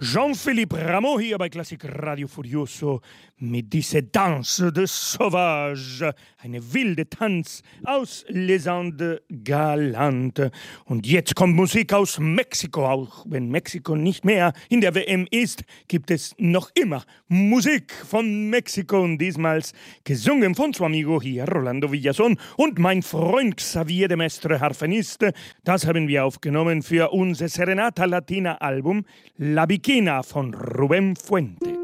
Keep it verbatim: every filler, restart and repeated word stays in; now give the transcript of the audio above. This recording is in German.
Jean-Philippe Rameau hier bei Klassik Radio Furioso mit dieser Danse de Sauvage, eine wilde Tanz aus Les Andes Galante. Und jetzt kommt Musik aus Mexiko. Auch wenn Mexiko nicht mehr in der W M ist, gibt es noch immer Musik von Mexiko. Und diesmal gesungen von su amigo hier, Rolando Villazón, und mein Freund Xavier de Mestre, Harfenist. Das haben wir aufgenommen für unser Serenata Latina Album La Bikina von Rubén Fuentes.